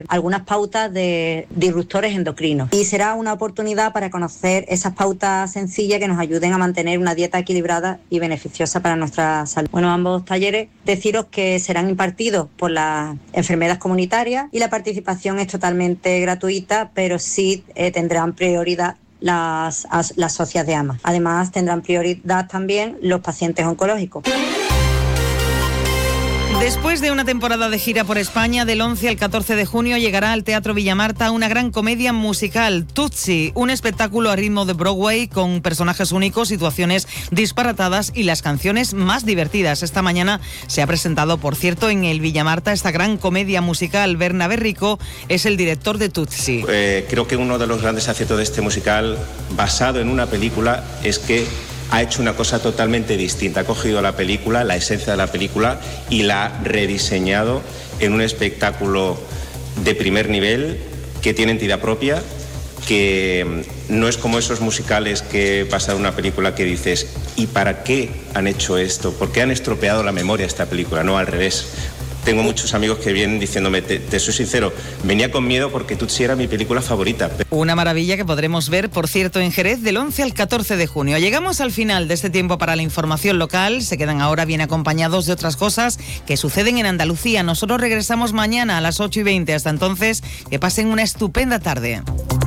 algunas pautas de disruptores endocrinos. Y será una oportunidad para conocer esas pautas sencillas que nos ayuden a mantener una dieta equilibrada y beneficiosa para nuestra salud. Bueno, ambos talleres, deciros que serán impartidos por las enfermeras comunitarias y la participación es totalmente gratuita, pero sí tendrán prioridad las socias de AMA. Además, tendrán prioridad también los pacientes oncológicos. Después de una temporada de gira por España, del 11 al 14 de junio llegará al Teatro Villamarta una gran comedia musical, Tootsie, un espectáculo a ritmo de Broadway con personajes únicos, situaciones disparatadas y las canciones más divertidas. Esta mañana se ha presentado, por cierto, en el Villamarta esta gran comedia musical. Bernabé Rico es el director de Tootsie. Creo que uno de los grandes aciertos de este musical, basado en una película, es que ha hecho una cosa totalmente distinta. Ha cogido la película, la esencia de la película, y la ha rediseñado en un espectáculo de primer nivel que tiene entidad propia, que no es como esos musicales que pasa una película que dices ¿y para qué han hecho esto? ¿Por qué han estropeado la memoria de esta película? No, al revés. Tengo muchos amigos que vienen diciéndome, te soy sincero, venía con miedo porque Tootsie era mi película favorita. Una maravilla que podremos ver, por cierto, en Jerez del 11 al 14 de junio. Llegamos al final de este tiempo para la información local. Se quedan ahora bien acompañados de otras cosas que suceden en Andalucía. Nosotros regresamos mañana a las 8:20. Hasta entonces, que pasen una estupenda tarde.